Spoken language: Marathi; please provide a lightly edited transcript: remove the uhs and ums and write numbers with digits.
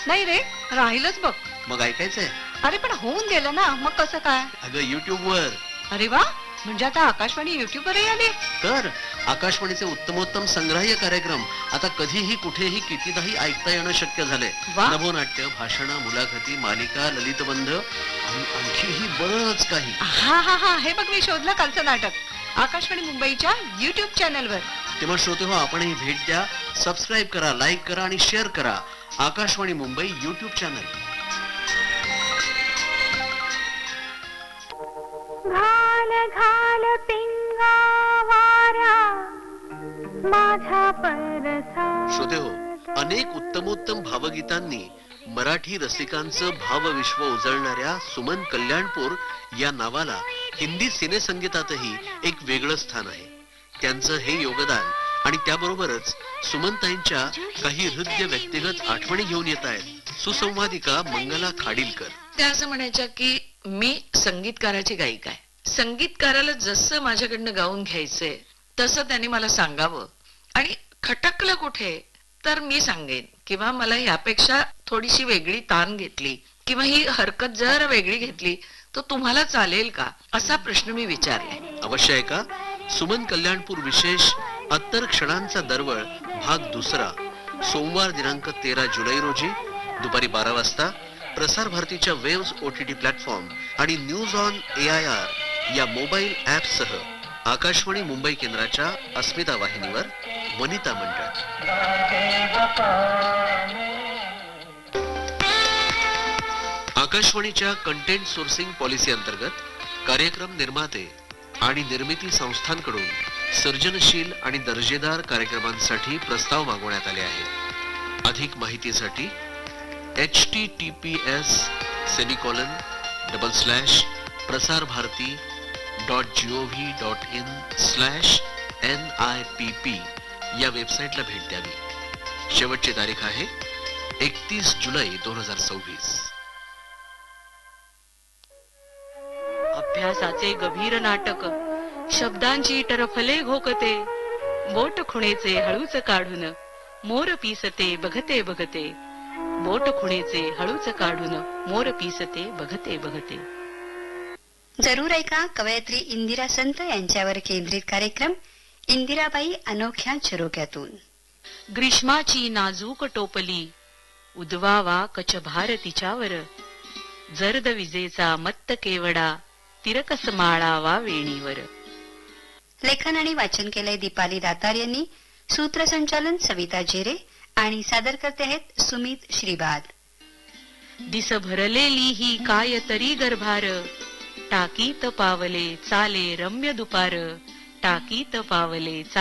नाही रे, राहीलच बघ. मग ऐकायचंय? अरे पण होऊन गेलं ना, मग कसं काय? अगं YouTube वर. अरे वा, म्हणजे आता आकाशवाणी YouTube वरही आली. तर आकाशवाणीचे उत्तमोत्तम संग्राह्य कार्यक्रम आता कधीही कुठेही कितीदाही ऐकता येणं शक्य झालंय. वा. नभोनाट्य, भाषणं, मुलाखती, मालिका, ललितबंध आणि आणखीही बरंच काही. हा हा हा, हे बघ मी शोधलं कालचं नाटक आकाशवाणी मुंबईच्या YouTube चॅनलवर. तेव्हा श्रोते हो, आपणही भेट द्या, सबस्क्राईब करा, लाईक करा आणि शेअर करा आकाशवाणी मुंबई YouTube चॅनल. घाल घाल पिंगा वारा माझा परसा. श्रोते हो, अनेक उत्तमोत्तम भावगीतांनी मराठी रसिकांचं भावविश्व उजळणाऱ्या सुमन कल्याणपूर या नावाला हिंदी सिनेसंगीतातही एक वेगळं स्थान आहे. त्यांचं हे योगदान आणि त्याबरोबरच सुमनताईंच्या काही हृदय व्यक्तिगत आठवणी घेऊन येत आहेत सुसंवादिका मंगला खाडीलकर. त्या असं म्हणायच्या की मी संगीतकाराची गायिका आहे. संगीतकाराला जसं माझ्याकडनं गाऊन घ्यायचंय तसं त्यांनी मला सांगावं, आणि खटकलं कुठे तर मी सांगेन किंवा मला ह्यापेक्षा थोडीशी वेगळी तान घेतली किंवा ही हरकत जर वेगळी घेतली तर तुम्हाला चालेल का, असा प्रश्न मी विचारलाय. अवश्य आहे का? सुमन कल्याणपूर विशेष अत्तर क्षणांचा दरवळ भाग 2 सोमवार दिनांक 13 जुलै रोजी दुपारी 12 वाजता प्रसार भारतीच्या वेव्स OTT प्लॅटफॉर्म आणि न्यूज ऑन AIR या मोबाईल ऍप सह आकाशवाणी मुंबई केंद्राच्या अस्मिता वाहिनीवर वनिता मंडळ. आकाशवाणीच्या कंटेंट सोर्सिंग पॉलिसी अंतर्गत कार्यक्रम निर्माते आणि निर्मिती संस्थांकडून सर्जनशील आणि दर्जेदार कार्यक्रमांसाठी प्रस्ताव मागवण्यात आले आहेत. अधिक माहितीसाठी https://prasarbharati.gov.in/NIPP या वेबसाईटला भेट द्यावी. शेवटची तारीख आहे 31 जुलै 2026. अभ्यासाचे गभीर नाटक, शब्दांची टरफले घोकते, बोट खुणेचे हळूच काढून मोर पिसते बघते बघते, बोट खुणेचे हळूच काढून मोर पिसते बघते बघते. जरूर ऐका कवयित्री इंदिरा संत यांच्यावर केंद्रित कार्यक्रम इंदिराबाई अनोख्या झरोक्यातून. ग्रीष्माची नाजूक टोपली उद्वावा कचभार तिच्यावर, जर्द विजेचा मत्त केवडा तिरकस माळावा वेणीवर. लेखन आणि वाचन केलंय दीपाली दातार यांनी. सूत्रसंचालन सविता जेरे आणि सादर करते आहेत सुमित श्रीबाद. दिस भरलेली ही काय तरी गर्भार, टाकीत पावले चाले रम्य दुपार, टाकीत पावले